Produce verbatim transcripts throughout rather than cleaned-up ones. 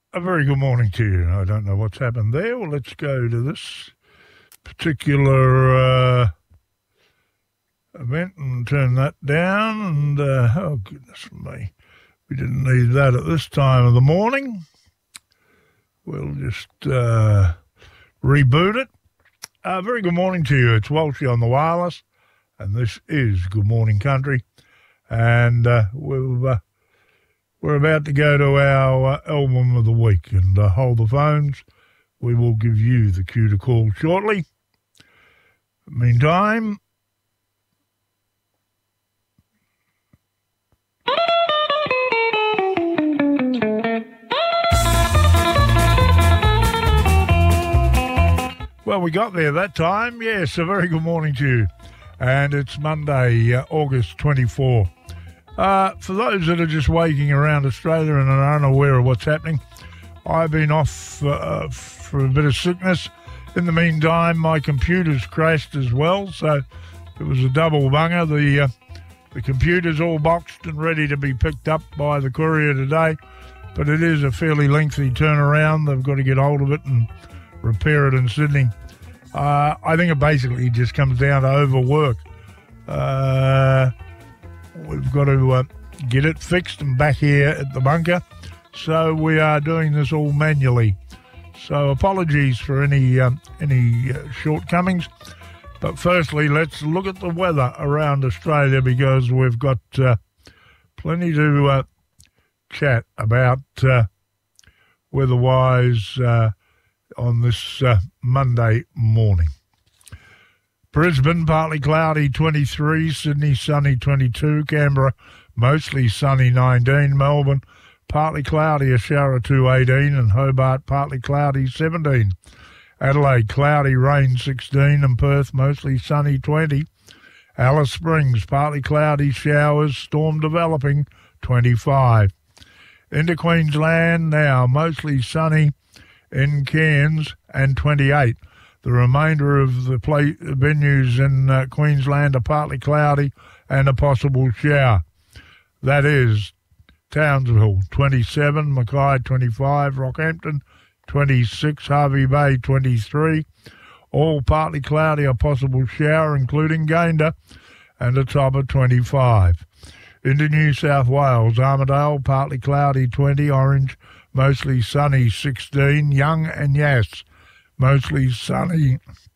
A very good morning to you. I don't know what's happened there. Well, let's go to this particular uh, event and turn that down. And, uh, oh, goodness me, we didn't need that at this time of the morning. We'll just uh, reboot it. Uh, very good morning to you. It's Walshy on the wireless, and this is Good Morning Country. And uh, we'll... Uh, We're about to go to our uh, album of the week, and uh, hold the phones. We will give you the cue to call shortly. Meantime, well, we got there that time. Yes, a very good morning to you. And it's Monday, uh, August twenty-fourth. Uh, for those that are just waking around Australia and are unaware of what's happening, I've been off uh, for a bit of sickness. In the meantime, my computer's crashed as well, so it was a double bunger. The, uh, the computer's all boxed and ready to be picked up by the courier today, but it is a fairly lengthy turnaround. They've got to get hold of it and repair it in Sydney. Uh, I think it basically just comes down to overwork. Uh... We've got to uh, get it fixed and back here at the bunker. So we are doing this all manually. So apologies for any um, any uh, shortcomings. But firstly, let's look at the weather around Australia, because we've got uh, plenty to uh, chat about uh, weather-wise uh, on this uh, Monday morning. Brisbane, partly cloudy, twenty-three. Sydney, sunny, twenty-two. Canberra, mostly sunny, nineteen. Melbourne, partly cloudy, a shower or two, eighteen. And Hobart, partly cloudy, seventeen. Adelaide, cloudy, rain, sixteen. And Perth, mostly sunny, twenty. Alice Springs, partly cloudy, showers, storm developing, twenty-five. Into Queensland now, mostly sunny in Cairns, and twenty-eight. The remainder of the play venues in uh, Queensland are partly cloudy and a possible shower. That is Townsville, twenty-seven, Mackay, twenty-five, Rockhampton, twenty-six, Harvey Bay, twenty-three. All partly cloudy, a possible shower, including Gayndah, and a top of twenty-five. Into New South Wales, Armidale, partly cloudy, twenty, Orange, mostly sunny, sixteen, Young and Yass, mostly sunny,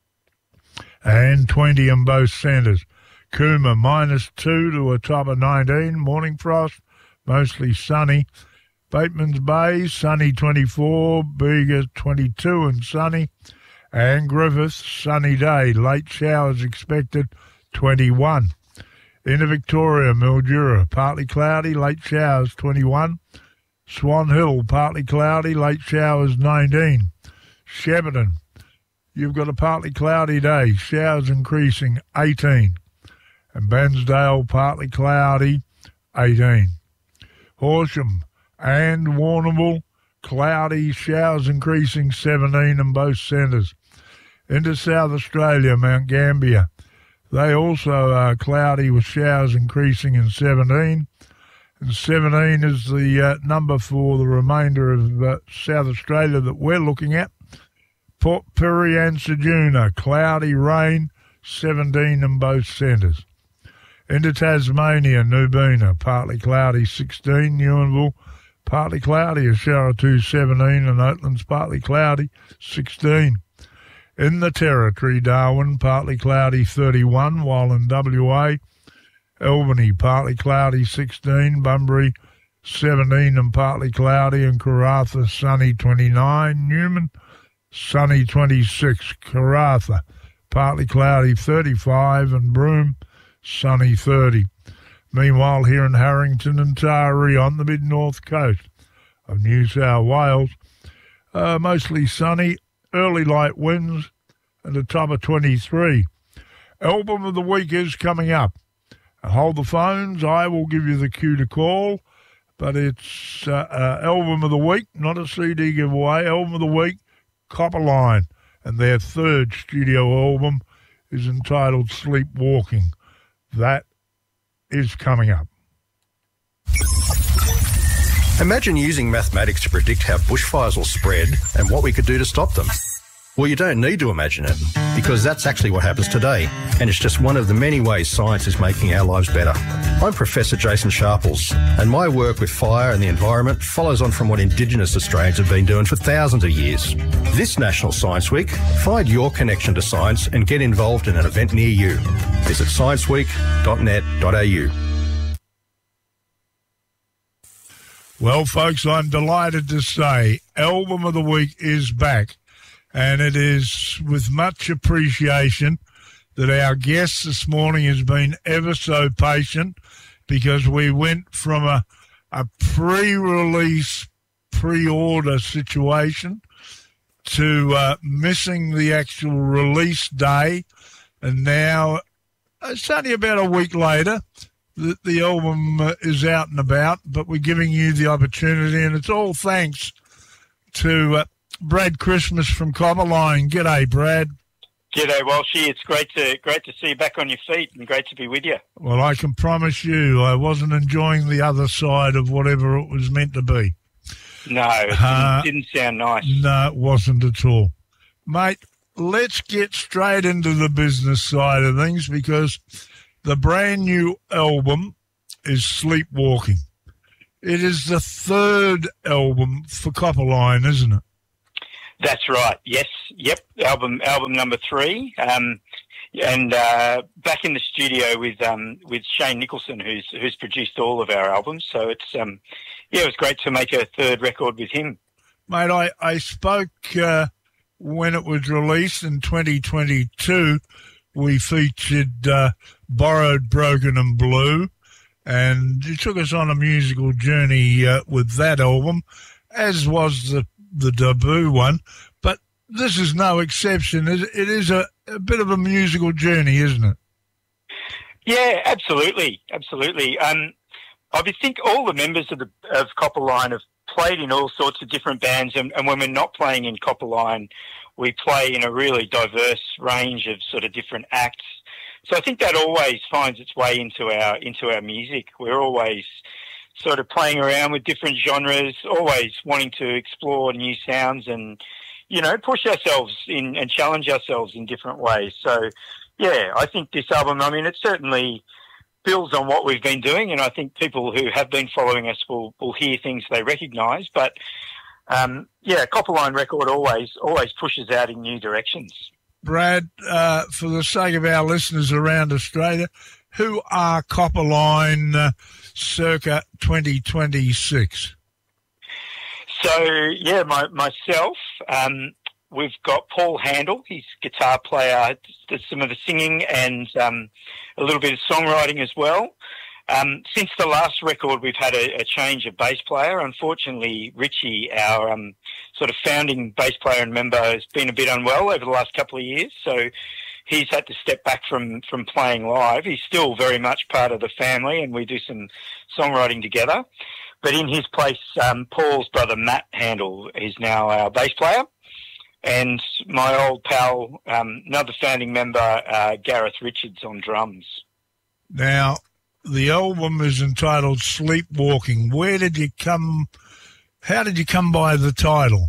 and twenty in both centres. Cooma, minus two to a top of nineteen. Morning frost, mostly sunny. Batemans Bay, sunny, twenty-four. Bega, twenty-two and sunny. And Griffith, sunny day. Late showers expected, twenty-one. Into Victoria, Mildura, partly cloudy. Late showers, twenty-one. Swan Hill, partly cloudy. Late showers, nineteen. Shepparton, you've got a partly cloudy day, showers increasing, eighteen. And Bairnsdale, partly cloudy, eighteen. Horsham and Warrnambool, cloudy, showers increasing, seventeen in both centres. Into South Australia, Mount Gambier, they also are cloudy with showers increasing in seventeen. And seventeen is the uh, number for the remainder of uh, South Australia that we're looking at. Port Pirie and Ceduna, cloudy, rain, seventeen in both centres. Into Tasmania, Nubina, partly cloudy, sixteen. Newmanville, partly cloudy, a shower or two, seventeen. And Oatlands, partly cloudy, sixteen. In the Territory, Darwin, partly cloudy, thirty-one. While in W A, Albany, partly cloudy, sixteen. Bunbury, seventeen and partly cloudy. And Karratha, sunny, twenty-nine. Newman, sunny, twenty-six. Karratha, partly cloudy, thirty-five. And Broome, sunny, thirty. Meanwhile, here in Harrington and Taree on the mid-north coast of New South Wales, uh, mostly sunny, early light winds, and a top of twenty-three. Album of the week is coming up. Hold the phones. I will give you the cue to call, but it's uh, uh, album of the week, not a C D giveaway. Album of the week, Copperline, and their third studio album is entitled Sleepwalking. That is coming up. Imagine using mathematics to predict how bushfires will spread and what we could do to stop them. Well, you don't need to imagine it, because that's actually what happens today, and it's just one of the many ways science is making our lives better. I'm Professor Jason Sharples, and my work with fire and the environment follows on from what Indigenous Australians have been doing for thousands of years. This National Science Week, find your connection to science and get involved in an event near you. Visit science week dot net dot a u. Well, folks, I'm delighted to say Album of the Week is back, and it is with much appreciation that our guest this morning has been ever so patient, because we went from a, a pre-release, pre-order situation to uh, missing the actual release day, and now it's only about a week later that the album uh, is out and about, but we're giving you the opportunity, and it's all thanks to uh, Brad Christmas from Copperline. G'day, Brad. G'day, Walshy. It's great to great to see you back on your feet, and great to be with you. Well, I can promise you I wasn't enjoying the other side of whatever it was meant to be. No, it didn't, uh, didn't sound nice. No, it wasn't at all. Mate, let's get straight into the business side of things, because the brand new album is Sleepwalking. It is the third album for Copperline, isn't it? That's right. Yes. Yep. Album album number three. Um, and uh, back in the studio with um, with Shane Nicholson, who's who's produced all of our albums. So it's um, yeah, it was great to make a third record with him. Mate, I I spoke uh, when it was released in twenty twenty-two. We featured uh, Borrowed, Broken and Blue, and you took us on a musical journey uh, with that album, as was the the debut one. But this is no exception. It, it is a, a bit of a musical journey, isn't it? Yeah, absolutely, absolutely. Um, I think all the members of the of Copperline have played in all sorts of different bands, and, and when we're not playing in Copperline, we play in a really diverse range of sort of different acts. So I think that always finds its way into our into our music. We're always sort of playing around with different genres, always wanting to explore new sounds and, you know, push ourselves in and challenge ourselves in different ways. So, yeah, I think this album, I mean, it certainly builds on what we've been doing, and I think people who have been following us will, will hear things they recognise. But, um, yeah, Copperline record always always pushes out in new directions. Brad, uh, for the sake of our listeners around Australia, who are Copperline uh, circa twenty twenty-six? So, yeah, my, myself, um, we've got Paul Handel. He's guitar player, does some of the singing and um, a little bit of songwriting as well. Um, since the last record, we've had a, a change of bass player. Unfortunately, Richie, our um, sort of founding bass player and member, has been a bit unwell over the last couple of years, so he's had to step back from, from playing live. He's still very much part of the family, and we do some songwriting together. But in his place, um, Paul's brother, Matt Handel, is now our bass player. And my old pal, um, another founding member, uh, Gareth Richards, on drums. Now, the album is entitled Sleepwalking. Where did you come, how did you come by the title?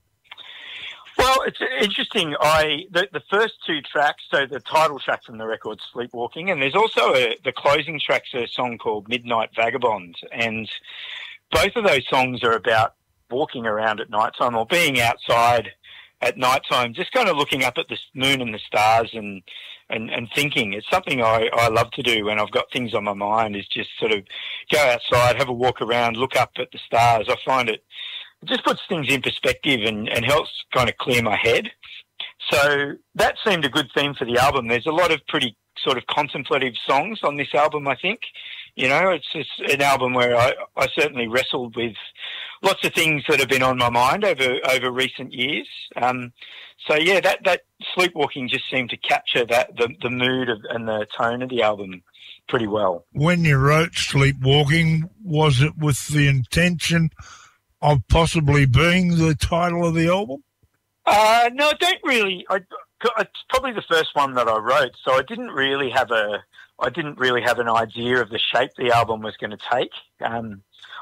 Well, it's interesting. I the, the first two tracks, so the title track from the record, Sleepwalking, and there's also a, the closing track's a song called Midnight Vagabond, and both of those songs are about walking around at night time or being outside at night time, just kind of looking up at the moon and the stars and and, and thinking. It's something I, I love to do when I've got things on my mind, is just sort of go outside, have a walk around, look up at the stars. I find it It just puts things in perspective and, and helps kind of clear my head. So that seemed a good theme for the album. There's a lot of pretty sort of contemplative songs on this album, I think. You know, it's just an album where I, I certainly wrestled with lots of things that have been on my mind over, over recent years. Um, so, yeah, that, that Sleepwalking just seemed to capture that the, the mood of, and the tone of the album pretty well. When you wrote Sleepwalking, was it with the intention of possibly being the title of the album? Uh, no, I don't really. I, it's probably the first one that I wrote, so I didn't really have a. I didn't really have an idea of the shape the album was going to take. Um,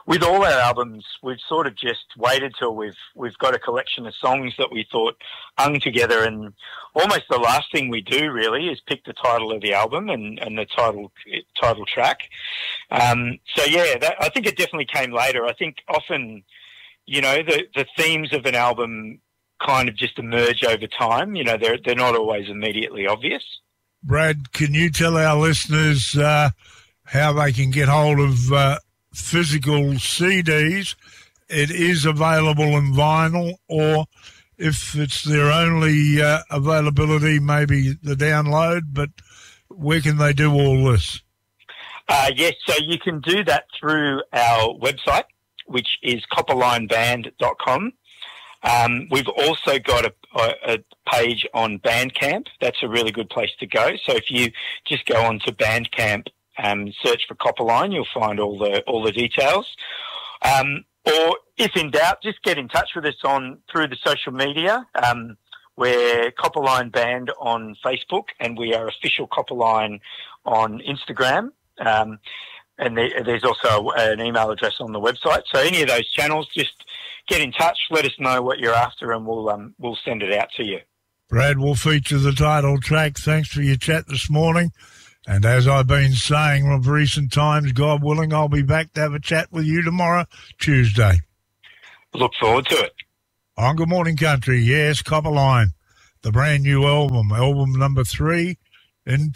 with all our albums, we've sort of just waited till we've we've got a collection of songs that we thought hung together, and almost the last thing we do really is pick the title of the album and, and the title title track. Um, so yeah, that, I think it definitely came later. I think often, you know, the the themes of an album kind of just emerge over time. You know, they're they're not always immediately obvious. Brad, can you tell our listeners uh, how they can get hold of uh, physical C Ds? It is available in vinyl, or if it's their only uh, availability, maybe the download, but where can they do all this? Uh, yes, so you can do that through our website, which is copperline band dot com. Um, we've also got a, a, a page on Bandcamp. That's a really good place to go. So if you just go onto Bandcamp and search for Copperline, you'll find all the all the details. Um, or if in doubt, just get in touch with us on through the social media. Um, we're Copperline Band on Facebook, and we are official Copperline on Instagram. Um, and there, there's also an email address on the website. So any of those channels, just get in touch, let us know what you're after, and we'll um, we'll send it out to you. Brad will feature the title track. Thanks for your chat this morning. And as I've been saying of recent times, God willing, I'll be back to have a chat with you tomorrow, Tuesday. Look forward to it. On Good Morning Country, yes, Copperline, the brand new album, album number three,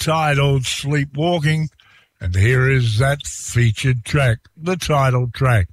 entitled Sleepwalking. And here is that featured track, the title track.